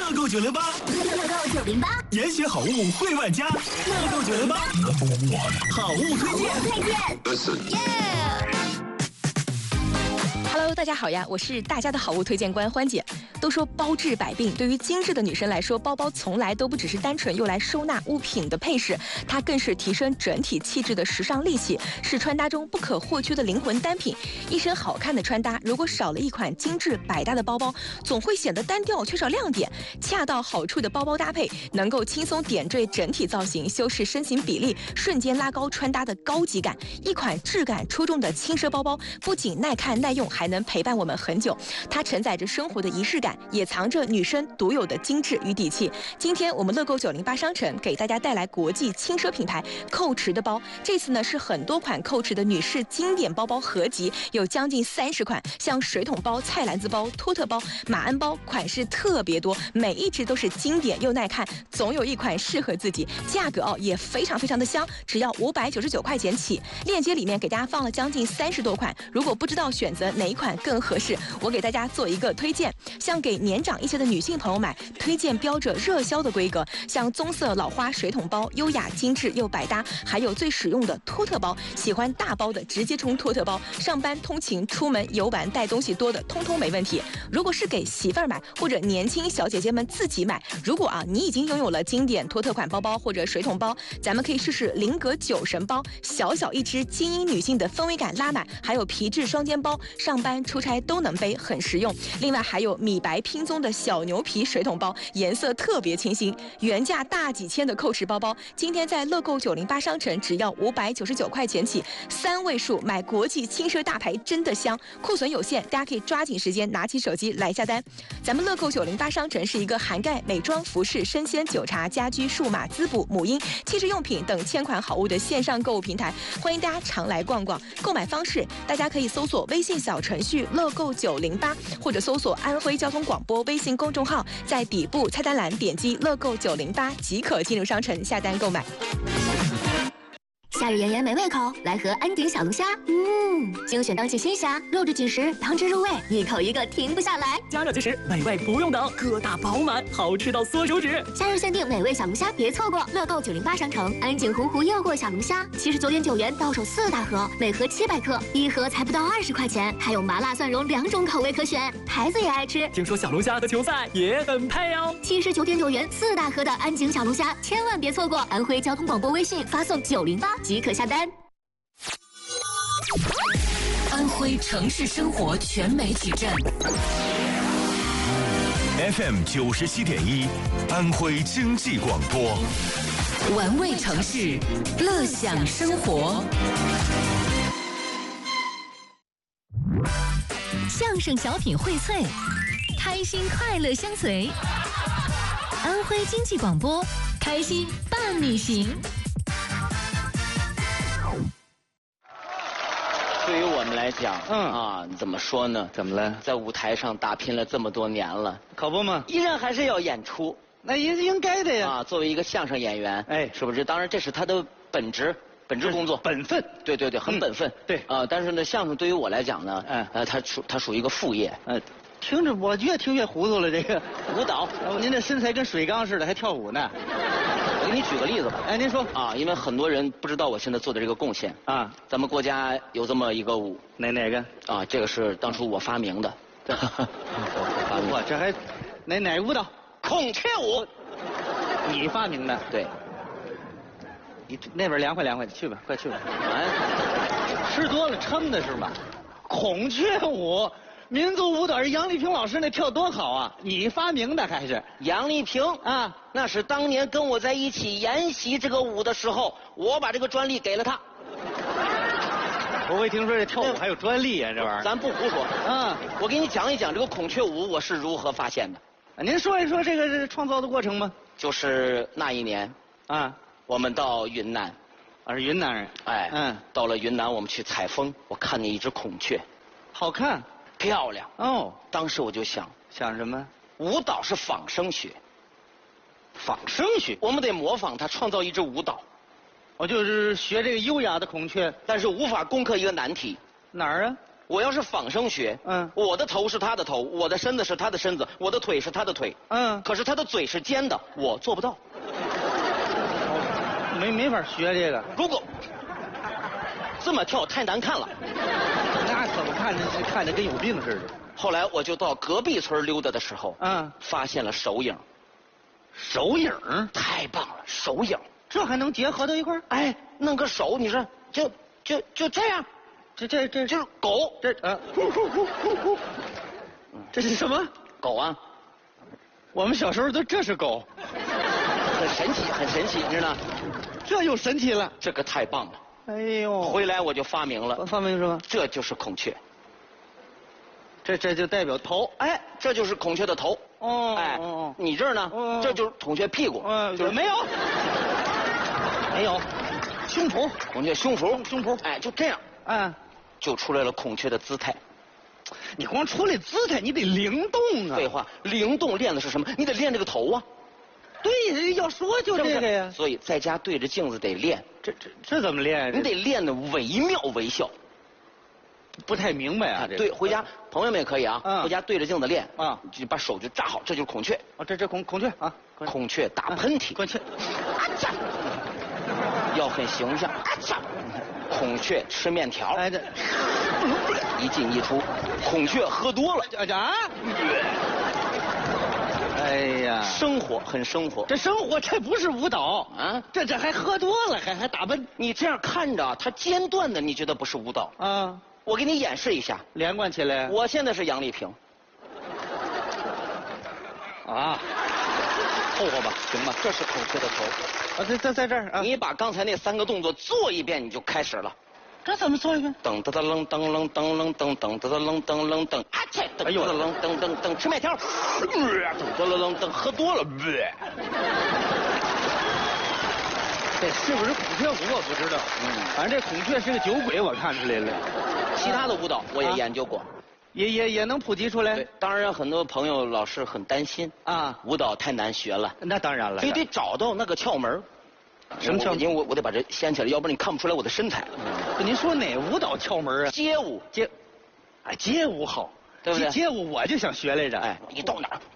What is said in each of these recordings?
乐购908， 乐购908， 严选好物惠万家。乐购908，好物推荐。 Hello， 大家好呀，我是大家的好物推荐官欢姐。都说包治百病，对于精致的女生来说，包包从来都不只是单纯用来收纳物品的配饰，它更是提升整体气质的时尚利器，是穿搭中不可或缺的灵魂单品。一身好看的穿搭，如果少了一款精致百搭的包包，总会显得单调，缺少亮点。恰到好处的包包搭配，能够轻松点缀整体造型，修饰身形比例，瞬间拉高穿搭的高级感。一款质感出众的轻奢包包，不仅耐看耐用，还能陪伴我们很久。它承载着生活的仪式感，也藏着女生独有的精致与底气。今天我们乐购908商城给大家带来国际轻奢品牌Coach的包，这次呢是很多款Coach的女士经典包包合集，有将近30款，像水桶包、菜篮子包、托特包、马鞍包，款式特别多，每一只都是经典又耐看，总有一款适合自己。价格也非常的香，只要599块钱起。链接里面给大家放了将近30多款，如果不知道选择哪一款更合适，我给大家做一个推荐。像给年长一些的女性朋友买，推荐标着热销的规格，像棕色老花水桶包，优雅精致又百搭，还有最实用的托特包，喜欢大包的直接冲托特包，上班通勤出门游玩带东西多的通通没问题。如果是给媳妇儿买或者年轻小姐姐们自己买，如果你已经拥有了经典托特款包包或者水桶包，咱们可以试试菱格9神包，小小一只，精英女性的氛围感拉满，还有皮质双肩包，上班出差都能背，很实用。另外还有米白拼棕的小牛皮水桶包，颜色特别清新，原价大几千的Coach包包，今天在乐购908商城只要599块钱起，3位数买国际轻奢大牌真的香，库存有限，大家可以抓紧时间拿起手机来下单。咱们乐购908商城是一个涵盖美妆、服饰、生鲜、酒茶、家居、数码、滋补、母婴、气质用品等1000款好物的线上购物平台，欢迎大家常来逛逛。购买方式，大家可以搜索微信小程序乐购908，或者搜索安徽交通广播微信公众号，在底部菜单栏点击乐购908即可进入商城下单购买。 夏日炎炎没胃口，来盒安井小龙虾。精选当季鲜虾，肉质紧实，汤汁入味，一口一个停不下来。 加热即食，美味不用等，个大饱满，好吃到缩手指。 夏日限定美味小龙虾，别错过！乐购908商城，安井洪湖诱惑小龙虾，79.9元到手4大盒，每盒700克，一盒才不到20块钱，还有麻辣蒜蓉2种口味可选，孩子也爱吃。 听说小龙虾和球赛也很配哦。 79.9元4大盒的安井小龙虾，千万别错过！安徽交通广播微信发送908即可下单。 安徽城市生活全媒体站 FM 97.1，安徽经济广播， 玩味城市，乐享生活。相声小品荟萃，开心快乐相随。安徽经济广播，开心伴你行。 对于我们来讲，怎么说呢？ 怎么了？ 在舞台上打拼了这么多年了， 可不嘛， 依然还是要演出， 那也应该的呀。 作为一个相声演员，是不是？当然，这是他的本职工作， 本分。 对，很本分。 对但是呢，相声对于我来讲呢，它属于一个副业。 听着我越听越糊涂了。这个舞蹈， 您这身材跟水缸似的，还跳舞呢。 我给你举个例子吧。 您说因为很多人不知道我现在做的这个贡献咱们国家有这么一个舞， 哪个这个是当初我发明的。 我这还哪舞蹈？ 孔雀舞。 你发明的？ 对。 你那边凉快，去吧，快去吧。吃多了撑的是吧？孔雀舞。民族舞蹈是杨丽萍老师那跳多好啊！你发明的还是？ 杨丽萍那是当年跟我在一起研习这个舞的时候，我把这个专利给了她。 我没听说这跳舞还有专利啊，这玩意儿。 咱不胡说我给你讲一讲这个孔雀舞我是如何发现的。 您说一说这个创造的过程吗？ 就是那一年我们到云南， 是云南人。 到了云南我们去采风，我看见一只孔雀， 好看。 漂亮当时我就想什么？ 舞蹈是仿生学，我们得模仿它，创造一支舞蹈。 就是学这个优雅的孔雀， 但是无法攻克一个难题。 哪儿啊？ 我要是仿生学，我的头是他的头，我的身子是他的身子，我的腿是他的腿，可是他的嘴是尖的，我做不到。 没法学这个。 如果这么跳太难看了， 那怎么看着跟有病似的。 后来我就到隔壁村溜达的时候，发现了手影。 手影太棒了，手影这还能结合到一块儿？ 哎，弄个手，你说就这样， 这就是狗， 这是什么狗啊？ 我们小时候这是狗， 很神奇，很神奇，你知道？ 这又神奇了， 这个太棒了。 哎呦， 回来我就发明了， 发明什么？ 这就是孔雀。 这就代表头， 哎，这就是孔雀的头。哎，你这儿呢？这就是孔雀屁股。 就是没有，胸脯， 孔雀胸脯，哎，就这样，就出来了孔雀的姿态。 你光出来姿态，你得灵动啊！ 废话，灵动练的是什么？你得练这个头啊。 对，要说就这个呀。 所以在家对着镜子得练。 这怎么练？ 你得练得惟妙惟肖。 不太明白啊，这对，回家朋友们也可以啊，回家对着镜子练啊， 就把手就扎好，这就是孔雀。 这孔雀啊， 孔雀打喷嚏， 孔雀， 要很形象。孔雀吃面条， 哎这一进一出。孔雀喝多了， 哎呀， 生活很生活， 这生活这不是舞蹈啊，这还喝多了还打奔。 你这样看着它间断的，你觉得不是舞蹈啊？ 我给你演示一下， 连贯起来。 我现在是杨丽萍。 啊，凑合吧， 行吧，这是孔雀的头。 啊，在这儿啊。 你把刚才那3个动作做一遍，你就开始了。 这怎么做一遍？ 噔噔噔噔噔噔噔噔噔噔噔噔噔噔，啊切！噔噔噔噔噔噔，吃面条。噔噔噔噔，喝多了。 这是不是孔雀舞我不知道，反正这孔雀是个酒鬼，我看出来了。 其他的舞蹈我也研究过， 也能普及出来。 对，当然很多朋友老是很担心啊，舞蹈太难学了。 那当然了， 非得找到那个窍门。 什么窍门？ 因为我得把这掀起来，要不然你看不出来我的身材。 您说哪舞蹈窍门啊？ 街舞， 街舞好， 对不对？ 街舞我就想学来着。 哎，你到哪儿？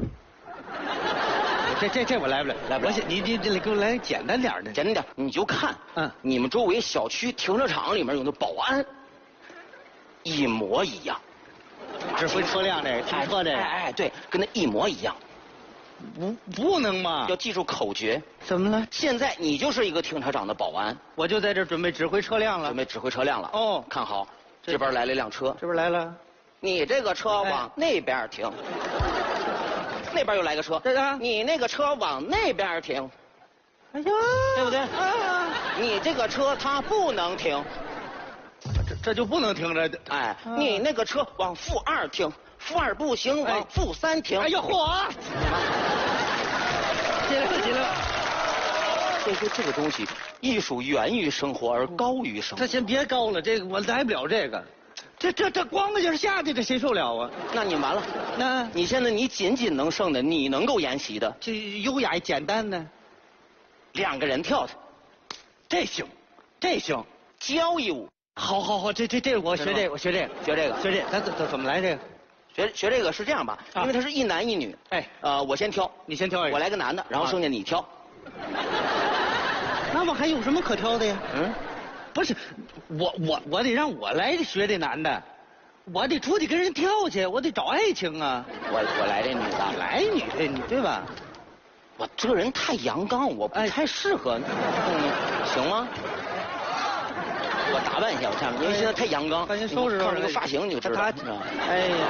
这我来不了，来不了。你给我来简单点的， 简单点，你就看，你们周围小区停车场里面有那保安，一模一样， 指挥车辆这停车这， 哎，对，跟那一模一样。 不能嘛， 要记住口诀。 怎么了？ 现在你就是一个停车场的保安， 我就在这准备指挥车辆了。 准备指挥车辆了。哦，看好，这边来了一辆车， 这边来了， 你这个车往那边停。那边又来个车，你那个车往那边停， 哎呀， 对不对？你这个车它不能停， 这就不能停着。 哎，你那个车往负2停，负2不行，往负3停。 哎呀，嚯！起来了。 这个东西，艺术源于生活而高于生活。 这先别高了，这个我来不了这个。这光个劲儿下去，这谁受了啊？ 那你完了。 那你现在你仅能剩的，你能够研习的， 这优雅简单的 ，2个人跳的， 这行， 交谊舞。 好，这我学这个，学这个，咱怎么来这个？ 学这个是这样吧？因为它是一男一女。 哎， 我先挑， 你先挑一个， 我来个男的，然后剩下你挑。 那我还有什么可挑的呀？不是，我得让我来学这男的，我得出去跟人跳去，我得找爱情啊！ 我来这女的， 来女的，你对吧？ 我这个人太阳刚，我不太适合，行吗？我打扮一下，我看，因为现在太阳刚， 赶紧收拾看这个发型你就知道。 哎呀，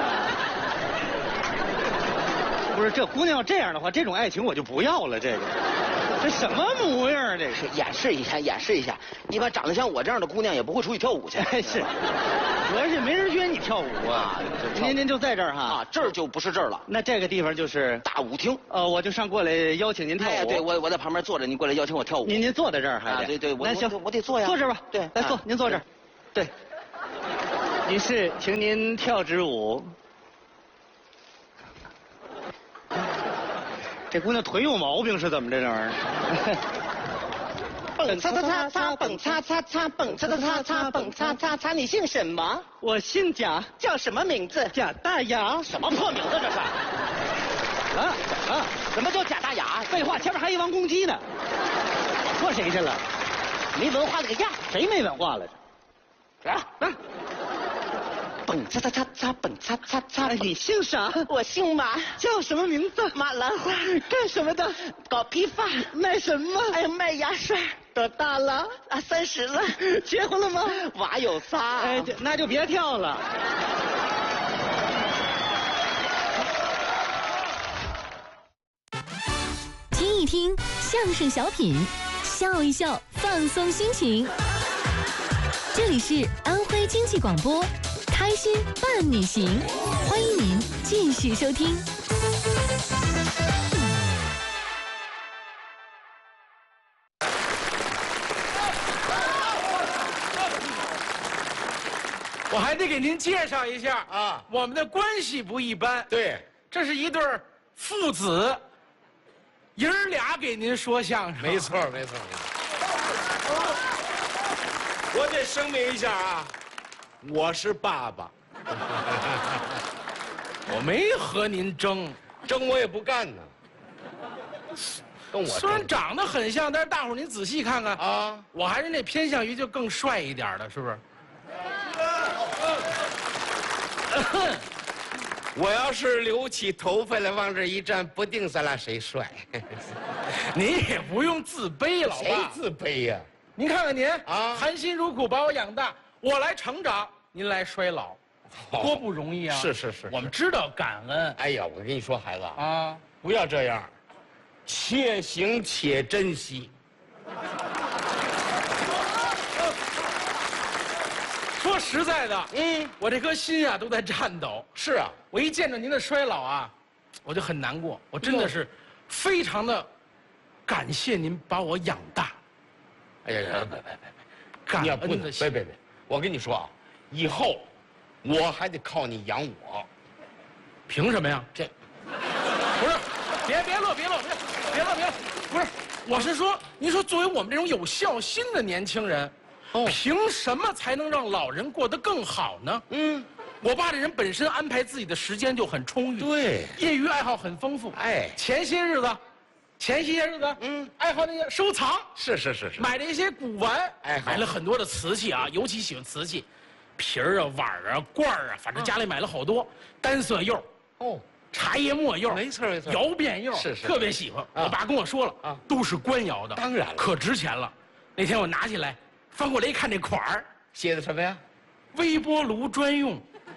不是，这姑娘要这样的话，这种爱情我就不要了，这什么模样？这是演示一下。一般长得像我这样的姑娘也不会出去跳舞去。 是，主要是没人约你跳舞啊。您就在这儿哈。 啊，这儿就不是这儿了。 那这个地方就是大舞厅。 我就上过来邀请您跳舞。 哎，对，我在旁边坐着，您过来邀请我跳舞。 您坐在这儿还得。 对， 那行， 我得坐呀。 坐这儿吧。对，来坐，您坐这儿。对。女士，请您跳支舞。这姑娘腿有毛病是怎么着这玩意儿？ 蹦擦擦擦擦，蹦擦擦擦，蹦擦擦擦擦，蹦擦擦擦。你姓什么？ 我姓贾， 叫什么名字？ 贾大牙。 什么破名字这是？什么叫贾大牙？ 废话，前面还一王公鸡呢。说谁去了？ 没文化了个样。 谁没文化了？ 来，蹦擦擦擦擦，蹦擦擦擦。 你姓啥？ 我姓马， 叫什么名字？ 马兰花。 干什么的？ 搞批发。 卖什么？ 哎呀，卖牙刷。 多大了 ？30了。 结婚了吗？ 娃有仨。 哎，那就别跳了。 听一听相声小品，笑一笑，放松心情。这里是安徽经济广播，开心伴你行，欢迎您继续收听。 我还得给您介绍一下啊， 我们的关系不一般。 对， 这是一对父子，爷儿俩给您说相声。 没错。我得声明一下啊，我是爸爸， 我没和您争我也不干呢。跟我虽然长得很像，但是大伙儿您仔细看看啊， 我还是那偏向于就更帅一点的，是不是？ 我要是留起头发来往这一站，不定咱俩谁帅。 您也不用自卑，老爸。 谁自卑呀？ 您看看您啊， 含辛茹苦把我养大，我来成长，您来衰老，多不容易啊！ 是， 我们知道感恩。 哎呀，我跟你说，孩子啊， 不要这样，且行且珍惜。 说实在的，我这颗心啊都在颤抖。 是啊， 我一见着您的衰老啊，我就很难过。我真的是非常的感谢您把我养大。 哎呀，别，你要不能别，我跟你说啊，以后我还得靠你养我。 凭什么呀？ 这不是，别乐，不是，我是说，您说作为我们这种有孝心的年轻人。凭什么才能让老人过得更好呢？我爸这人本身安排自己的时间就很充裕， 对， 业余爱好很丰富。 哎， 前些日子，爱好那些收藏， 是， 买了一些古玩，买了很多的瓷器啊，尤其喜欢瓷器，瓶儿啊、碗儿啊、罐儿啊，反正家里买了好多单色釉，茶叶墨釉， 没错， 窑变釉， 是， 特别喜欢。我爸跟我说了啊，都是官窑的， 当然了， 可值钱了。那天我拿起来。翻过来一看，这款儿写的什么呀？ 微波炉专用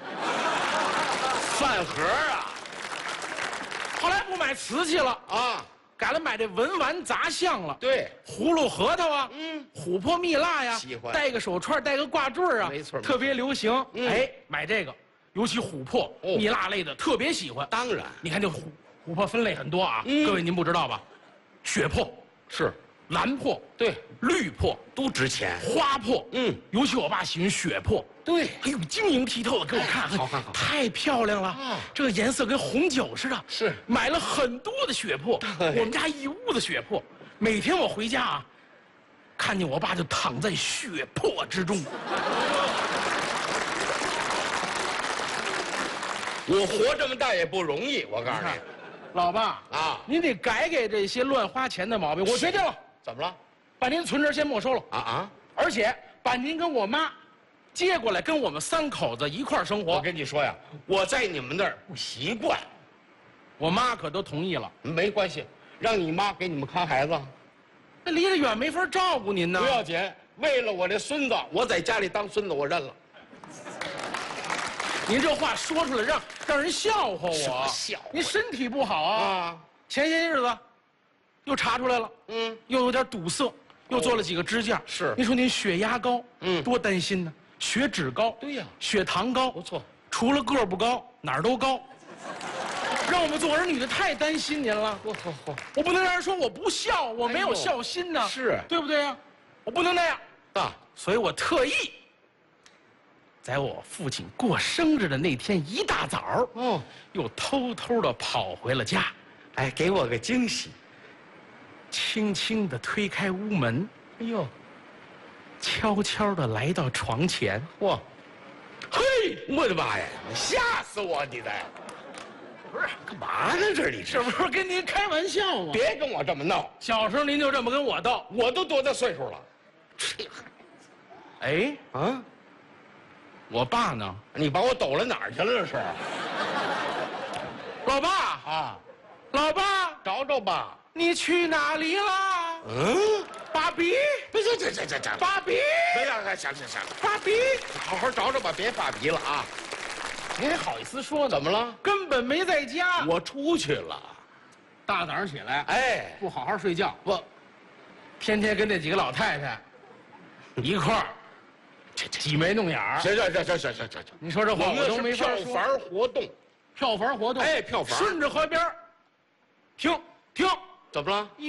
饭盒啊！ 后来不买瓷器了啊，改了买这文玩杂项了。 对， 葫芦核桃啊，琥珀蜜蜡呀， 喜欢戴个手串，戴个挂坠啊， 没错， 特别流行。哎，买这个，尤其琥珀、蜜蜡类的特别喜欢。 当然， 你看这琥珀分类很多啊，各位您不知道吧？血珀是。 蓝珀对， 绿珀都值钱， 花珀尤其我爸喜欢血珀， 对， 哎呦晶莹剔透的，给我看看， 好， 太漂亮了啊！这个颜色跟红酒似的， 是买了很多的血珀，我们家一屋子血珀，每天我回家啊，看见我爸就躺在血泊之中。 我活这么大也不容易，我告诉你， 老爸啊，您得改这些乱花钱的毛病。我决定了。 怎么了？ 把您存折先没收了而且把您跟我妈接过来，跟我们3口子一块儿生活。 我跟你说呀，我在你们那儿不习惯， 我妈可都同意了。 没关系，让你妈给你们看孩子。 那离得远没法照顾您呢。 不要紧，为了我这孙子，我在家里当孙子，我认了。 您这话说出来让人笑话我。 笑？ 您身体不好啊？前些日子又查出来了，又有点堵塞，又做了几个支架。 是。 您说您血压高，多担心呢。血脂高， 对呀。 血糖高， 不错。 除了个儿不高，哪儿都高。让我们做儿女的太担心您了。我不能让人说我不孝，我没有孝心呢。 是， 对不对呀？我不能那样。所以我特意在我父亲过生日的那天一大早，又偷偷的跑回了家， 给我个惊喜。 轻轻地推开屋门， 哎呦，悄悄地来到床前， 嚯，嘿，我的妈呀，吓死我你的！不是干嘛呢？这里这不是跟您开玩笑吗？ 别跟我这么闹！ 小时候您就这么跟我斗， 我都多大岁数了？ 哎啊， 我爸呢？ 你把我抖了哪儿去了？这是？ 老爸啊， 老爸， 找找吧。 你去哪里了？ 嗯， 爸比， 别这， 爸比， 别行， 爸比， 好好找找吧，别发脾了啊！ 您还好意思说呢？ 怎么了？ 根本没在家。 我出去了。 大早上起来， 哎， 不好好睡觉， 我天天跟那几个老太太一块儿挤眉弄眼儿。 行， 你说这话我都没法说。 票房活动， 票房活动， 哎，票房， 顺着河边儿停， 怎么了？